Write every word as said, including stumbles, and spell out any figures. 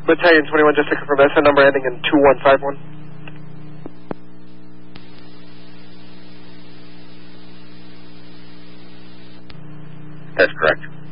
Battalion twenty-one, just to confirm, that's a number ending in two one five one. That's correct.